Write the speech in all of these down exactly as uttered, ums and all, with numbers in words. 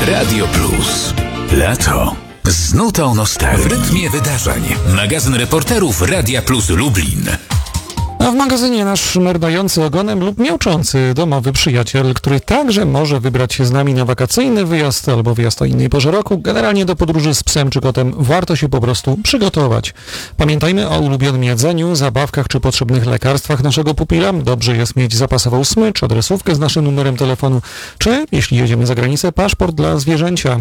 Radio Plus. Lato. Z nutą nostalgii. W rytmie wydarzeń. Magazyn reporterów Radia Plus Lublin. A w magazynie nasz merdający ogonem lub miauczący domowy przyjaciel, który także może wybrać się z nami na wakacyjny wyjazd albo wyjazd o innej porze roku. Generalnie do podróży z psem czy kotem warto się po prostu przygotować. Pamiętajmy o ulubionym jedzeniu, zabawkach czy potrzebnych lekarstwach naszego pupila. Dobrze jest mieć zapasową smycz, adresówkę z naszym numerem telefonu, czy, jeśli jedziemy za granicę, paszport dla zwierzęcia.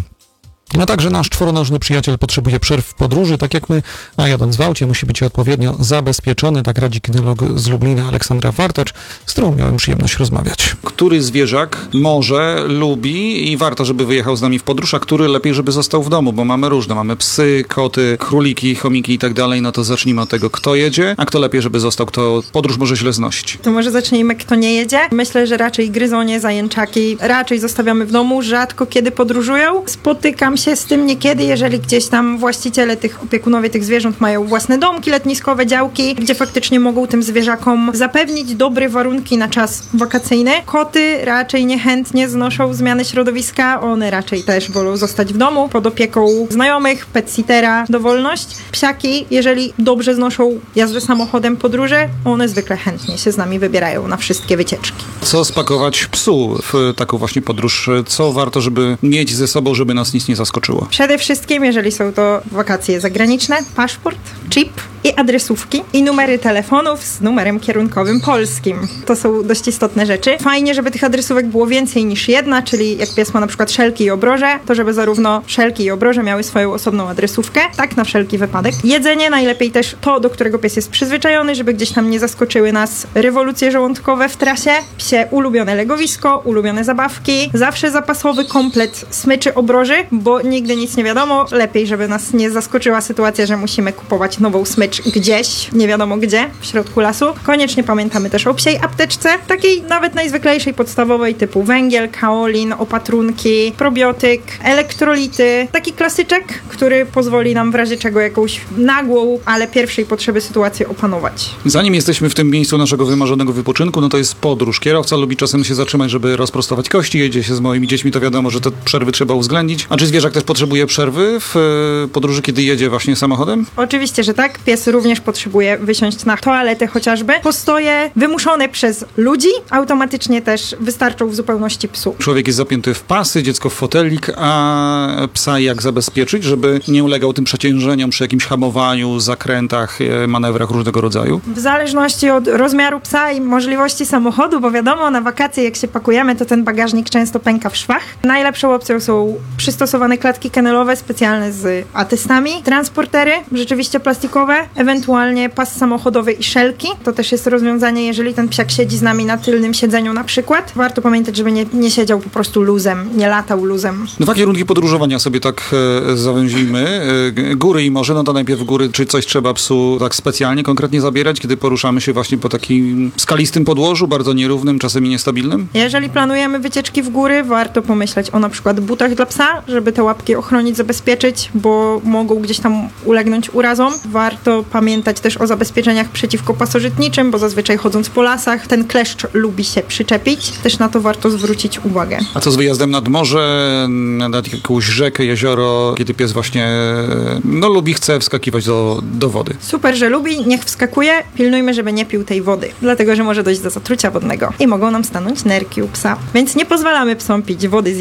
A także nasz czworonożny przyjaciel potrzebuje przerw w podróży, tak jak my, a jadąc w aucie musi być odpowiednio zabezpieczony, tak radzi kynolog z Lublina Aleksandra Wartecz, z którą miałem przyjemność rozmawiać. Który zwierzak może, lubi i warto, żeby wyjechał z nami w podróż, a który lepiej, żeby został w domu, bo mamy różne, mamy psy, koty, króliki, chomiki i tak dalej, no to zacznijmy od tego, kto jedzie, a kto lepiej, żeby został, kto podróż może źle znosić. To może zacznijmy, kto nie jedzie. Myślę, że raczej gryzonie, zajęczaki raczej zostawiamy w domu, rzadko kiedy podróżują. Spotykam się z tym niekiedy, jeżeli gdzieś tam właściciele, tych opiekunowie tych zwierząt mają własne domki letniskowe, działki, gdzie faktycznie mogą tym zwierzakom zapewnić dobre warunki na czas wakacyjny. Koty raczej niechętnie znoszą zmiany środowiska, one raczej też wolą zostać w domu pod opieką znajomych, pet-sittera, dowolność. Psiaki, jeżeli dobrze znoszą jazdę samochodem, podróże, one zwykle chętnie się z nami wybierają na wszystkie wycieczki. Co spakować psu w taką właśnie podróż? Co warto, żeby mieć ze sobą, żeby nas nic nie zaskoczyło? Przede wszystkim, jeżeli są to wakacje zagraniczne, paszport, chip i adresówki i numery telefonów z numerem kierunkowym polskim. To są dość istotne rzeczy. Fajnie, żeby tych adresówek było więcej niż jedna, czyli jak pies ma na przykład szelki i obroże, to żeby zarówno szelki i obroże miały swoją osobną adresówkę, tak na wszelki wypadek. Jedzenie najlepiej też to, do którego pies jest przyzwyczajony, żeby gdzieś tam nie zaskoczyły nas rewolucje żołądkowe w trasie. Psie ulubione legowisko, ulubione zabawki, zawsze zapasowy komplet smyczy, obroży, bo nigdy nic nie wiadomo. Lepiej, żeby nas nie zaskoczyła sytuacja, że musimy kupować nową smycz gdzieś, nie wiadomo gdzie, w środku lasu. Koniecznie pamiętamy też o psiej apteczce, takiej nawet najzwyklejszej, podstawowej, typu węgiel, kaolin, opatrunki, probiotyk, elektrolity. Taki klasyczek, który pozwoli nam w razie czego jakąś nagłą, ale pierwszej potrzeby sytuację opanować. Zanim jesteśmy w tym miejscu naszego wymarzonego wypoczynku, no to jest podróż. Kierowca lubi czasem się zatrzymać, żeby rozprostować kości. Jedzie się z moimi dziećmi, to wiadomo, że te przerwy trzeba uwzględnić. A czy zwierzak też potrzebuje przerwy w podróży, kiedy jedzie właśnie samochodem? Oczywiście, że tak. Pies również potrzebuje wysiąść na toaletę chociażby. Postoje wymuszone przez ludzi automatycznie też wystarczą w zupełności psu. Człowiek jest zapięty w pasy, dziecko w fotelik, a psa jak zabezpieczyć, żeby nie ulegał tym przeciążeniom przy jakimś hamowaniu, zakrętach, manewrach różnego rodzaju? W zależności od rozmiaru psa i możliwości samochodu, bo wiadomo, na wakacje jak się pakujemy, to ten bagażnik często pęka w szwach. Najlepszą opcją są przystosowane klatki kennelowe, specjalne z atystami, transportery, rzeczywiście plastikowe, ewentualnie pas samochodowy i szelki. To też jest rozwiązanie, jeżeli ten psiak siedzi z nami na tylnym siedzeniu na przykład. Warto pamiętać, żeby nie, nie siedział po prostu luzem, nie latał luzem. Dwa kierunki podróżowania sobie tak e, zawęzimy. E, góry i morze, no to najpierw góry, czy coś trzeba psu tak specjalnie, konkretnie zabierać, kiedy poruszamy się właśnie po takim skalistym podłożu, bardzo nierównym, czasem i niestabilnym? Jeżeli planujemy wycieczki w góry, warto pomyśleć o na przykład butach dla psa, żeby te łapki ochronić, zabezpieczyć, bo mogą gdzieś tam ulegnąć urazom. Warto pamiętać też o zabezpieczeniach przeciwko pasożytniczym, bo zazwyczaj chodząc po lasach, ten kleszcz lubi się przyczepić. Też na to warto zwrócić uwagę. A co z wyjazdem nad morze, nad jakąś rzekę, jezioro, kiedy pies właśnie no lubi, chce wskakiwać do, do wody? Super, że lubi, niech wskakuje. Pilnujmy, żeby nie pił tej wody, dlatego, że może dojść do zatrucia wodnego i mogą nam stanąć nerki u psa. Więc nie pozwalamy psom pić wody z